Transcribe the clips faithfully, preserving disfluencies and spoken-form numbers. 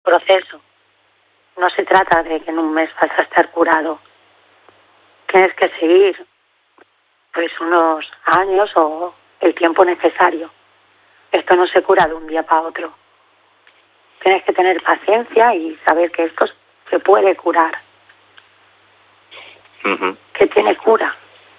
proceso. No se trata de que en un mes vas a estar curado. Tienes que seguir pues unos años o el tiempo necesario. Esto no se cura de un día para otro. Tienes que tener paciencia y saber que esto se puede curar. Uh-huh. Que tiene cura.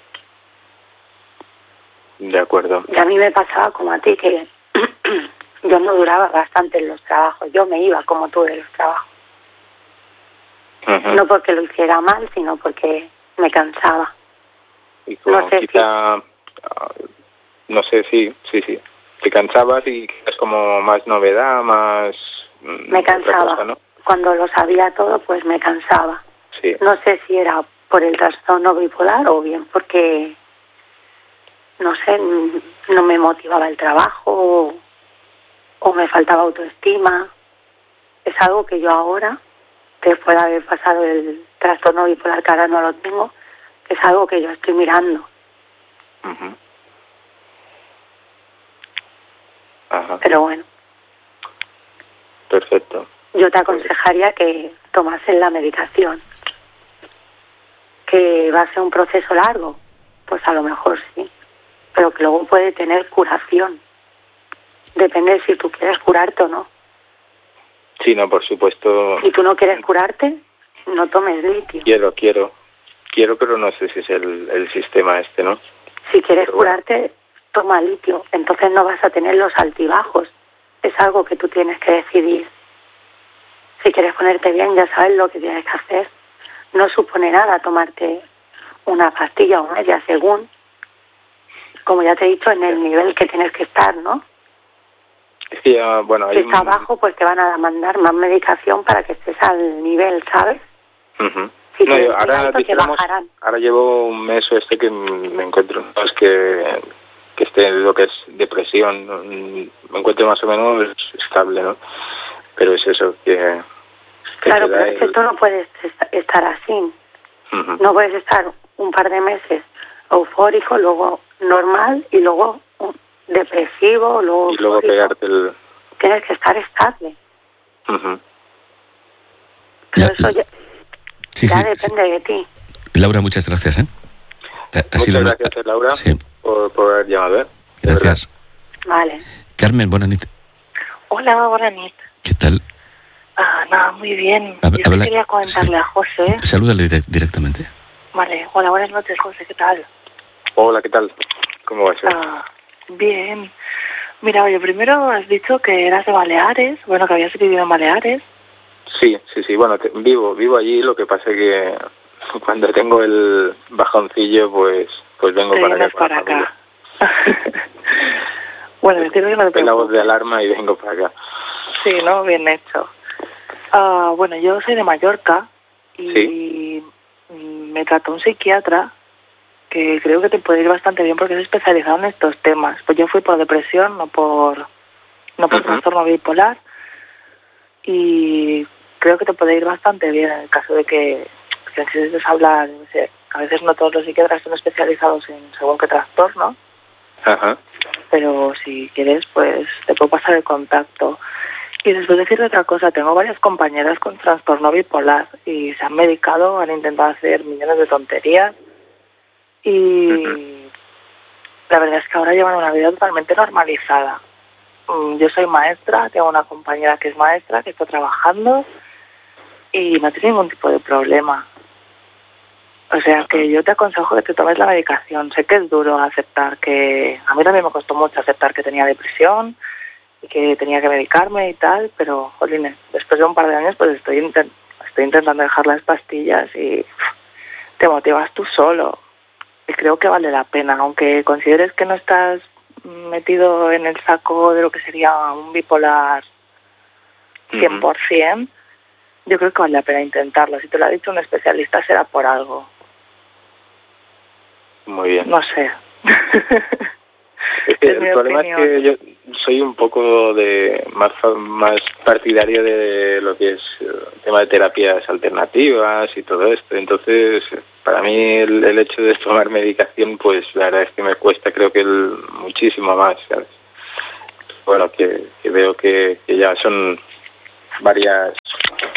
De acuerdo. Y a mí me pasaba como a ti, que yo no duraba bastante en los trabajos. Yo me iba como tú de los trabajos. Uh-huh. No porque lo hiciera mal, sino porque me cansaba. Y como no sé quizá, si... uh, no sé, sí, sí, sí. Te cansabas y es como más novedad, más... Me cansaba. Cosa, ¿no? Cuando lo sabía todo, pues me cansaba. Sí. No sé si era por el trastorno bipolar o bien porque, no sé, no me motivaba el trabajo o, o me faltaba autoestima. Es algo que yo ahora, después de haber pasado el trastorno bipolar, que ahora no lo tengo, es algo que yo estoy mirando. Uh-huh. Ajá. Pero bueno. Perfecto. Yo te aconsejaría que tomases la medicación. Que va a ser un proceso largo, pues a lo mejor sí. Pero que luego puede tener curación. Depende de si tú quieres curarte o no. Sí, no, por supuesto. Si tú no quieres curarte, no tomes litio. Quiero, quiero. Quiero, pero no sé si es el, el sistema este, ¿no? Si quieres pero curarte, bueno. Toma litio. Entonces no vas a tener los altibajos. Es algo que tú tienes que decidir. Si quieres ponerte bien, ya sabes lo que tienes que hacer. No supone nada tomarte una pastilla o media, según, como ya te he dicho, en el nivel que tienes que estar, ¿no? Es que ya, bueno, hay si está un... abajo, pues te van a mandar más medicación para que estés al nivel, ¿sabes? Uh-huh. Si no, yo, ahora, alto, dijéramos, ahora llevo un mes o este que me encuentro, no es que, que esté en lo que es depresión, ¿no? Me encuentro más o menos estable, ¿no? Pero es eso, que... que claro, pero el... es que tú no puedes estar así. Uh-huh. No puedes estar un par de meses eufórico, luego normal y luego depresivo, luego y luego eufórico. Pegarte el... Tienes que estar estable. Uh-huh. Pero La... eso ya, sí, ya sí, depende sí. de ti. Laura, muchas gracias, ¿eh? Ha muchas sido gracias, una... Laura, sí. por, por haber llamado, ¿eh? Gracias. Vale. Carmen, buenas noches. Hola, buenas noches. ¿Qué tal? Ah, nada, muy bien. Hab- Yo habla... quería comentarle sí. a José. Salúdale dire- directamente. Vale, hola, buenas noches, José, ¿qué tal? Hola, ¿qué tal? ¿Cómo va a ser? Ah, bien. Mira, oye, primero has dicho que eras de Baleares, bueno, que habías vivido en Baleares. Sí, sí, sí, bueno, te, vivo vivo allí, lo que pasa es que cuando tengo el bajoncillo, pues pues vengo Te para acá. vienes para acá. Bueno, decirte que no te preocupes. La voz de alarma y vengo para acá. Sí, ¿no? Bien hecho. Uh, bueno, yo soy de Mallorca y ¿Sí? me trató un psiquiatra que creo que te puede ir bastante bien porque es especializado en estos temas. Pues yo fui por depresión, no por no por uh-huh. trastorno bipolar, y creo que te puede ir bastante bien en el caso de que, que necesites hablar. No sé, a veces no todos los psiquiatras son especializados en según qué trastorno. Ajá. Pero si quieres, pues te puedo pasar el contacto. Y después decirte otra cosa, tengo varias compañeras con trastorno bipolar y se han medicado, han intentado hacer millones de tonterías y uh-huh. la verdad es que ahora llevan una vida totalmente normalizada. Yo soy maestra, tengo una compañera que es maestra, que está trabajando y no tiene ningún tipo de problema. O sea que yo te aconsejo que te tomes la medicación. Sé que es duro aceptar que... A mí también me costó mucho aceptar que tenía depresión y que tenía que medicarme y tal, pero, jolines, después de un par de años pues estoy, intent- estoy intentando dejar las pastillas y te motivas tú solo. Y creo que vale la pena, aunque consideres que no estás metido en el saco de lo que sería un bipolar cien por ciento, uh-huh. yo creo que vale la pena intentarlo. Si te lo ha dicho un especialista será por algo. Muy bien. No sé. Es que es el problema opinión. Es que yo soy un poco de más más partidario de lo que es el tema de terapias alternativas y todo esto. Entonces, para mí el, el hecho de tomar medicación, pues la verdad es que me cuesta, creo que el, muchísimo más, ¿sabes? Bueno, que, que veo que, que ya son varias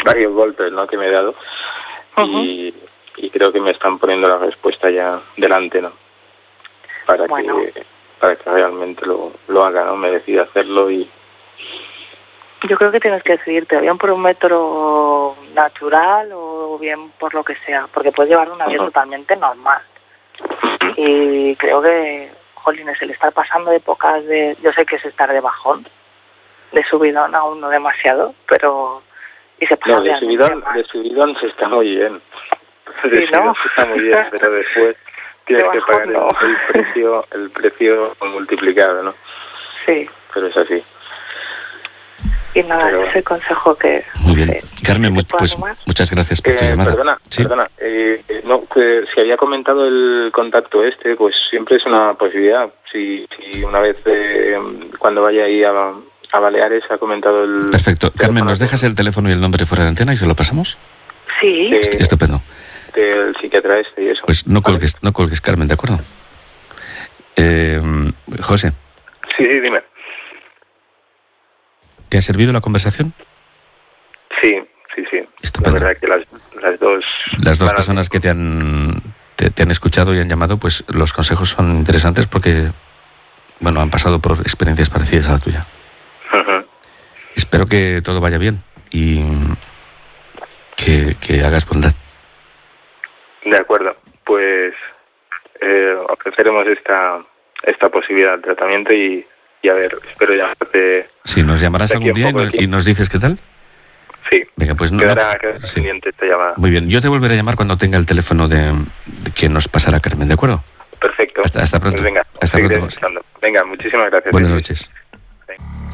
varios golpes, ¿no?, que me he dado. Uh-huh. y, y creo que me están poniendo la respuesta ya delante, ¿no? Para bueno. que para que realmente lo, lo haga, ¿no? Me decida hacerlo y... Yo creo que tienes que decidirte bien por un método natural o bien por lo que sea, porque puedes llevar una vida uh-huh. totalmente normal. Uh-huh. Y creo que, jolines, el estar pasando épocas de... Yo sé que es estar de bajón, de subidón aún no demasiado, pero... Y se pasa no, de subidón, de subidón se está muy bien. De sí, subidón ¿no? se está muy bien, pero después tienes que bajón, pagar no. el, el precio el precio multiplicado, ¿no? Sí. Pero es así. Y nada, pero... ese es el consejo que... Muy bien. Que, Carmen, que pues muchas gracias por eh, tu llamada. Perdona, ¿Sí? perdona. Eh, no, que si había comentado el contacto este, pues siempre es una posibilidad. Si, si una vez, eh, cuando vaya ahí a... a Baleares ha comentado el... Perfecto. Carmen, ¿nos dejas el teléfono y el nombre fuera de antena y se lo pasamos? Sí. De, Estupendo. Del psiquiatra este y eso. Pues no colgues, ¿vale? no colgues, Carmen, ¿de acuerdo? Eh, José. Sí, sí, dime. ¿Te ha servido la conversación? Sí, sí, sí. Estupendo. La verdad que las, las dos... Las dos personas que te han, te, te han escuchado y han llamado, pues los consejos son interesantes porque, bueno, han pasado por experiencias parecidas a la tuya. Uh-huh. Espero que todo vaya bien y que, que hagas bondad. De acuerdo, pues eh, ofreceremos esta esta posibilidad de tratamiento y, y a ver, espero llamarte. Sí, nos llamarás algún día y, no, y nos dices qué tal. Sí, venga, pues no, quedará, no, quedará sí. pendiente esta llamada. Muy bien, yo te volveré a llamar cuando tenga el teléfono de, de que nos pasará Carmen, ¿de acuerdo? Perfecto. Hasta, hasta pronto. Pues venga, hasta pronto. Venga, muchísimas gracias. Buenas noches. Sí.